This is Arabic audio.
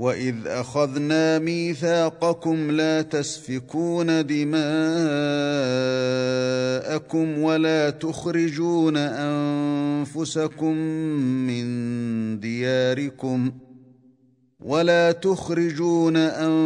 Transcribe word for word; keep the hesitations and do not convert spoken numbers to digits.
وإذ أخذنا ميثاقكم لا تسفكون دماءكم ولا تخرجون أنفسكم من دياركم ولا تخرجون أنفسكم